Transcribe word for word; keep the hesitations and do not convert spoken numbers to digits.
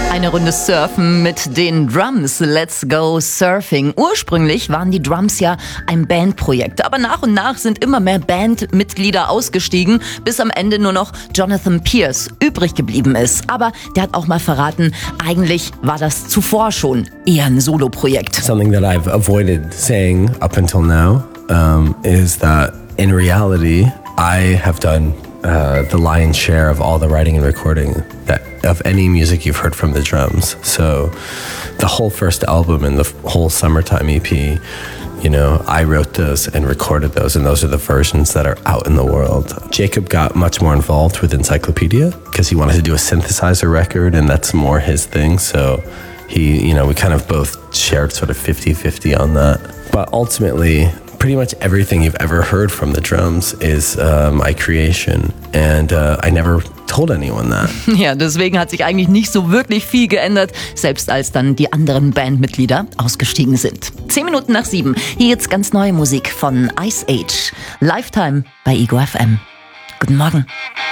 Eine Runde surfen mit den Drums. Let's go surfing. Ursprünglich waren die Drums ja ein Bandprojekt, aber nach und nach sind immer mehr Bandmitglieder ausgestiegen, bis am Ende nur noch Jonathan Pierce übrig geblieben ist. Aber der hat auch mal verraten, eigentlich war das zuvor schon eher ein Solo-Projekt. Something that I've avoided saying up until now um, is that in reality I have done Uh, the lion's share of all the writing and recording that of any music you've heard from the Drums. So the whole first album and the f- whole Summertime E P, you know, I wrote those and recorded those, and those are the versions that are out in the world. Jacob got much more involved with Encyclopedia because he wanted to do a synthesizer record, and that's more his thing. So he, you know, we kind of both shared sort of fifty-fifty on that. But ultimately, pretty much everything you've ever heard from the Drums is uh, my creation, and uh, I never told anyone that. Ja, deswegen hat sich eigentlich nicht so wirklich viel geändert, selbst als dann die anderen Bandmitglieder ausgestiegen sind. Zehn Minuten nach sieben, hier jetzt ganz neue Musik von Ice Age. Lifetime bei Ego F M. Guten Morgen.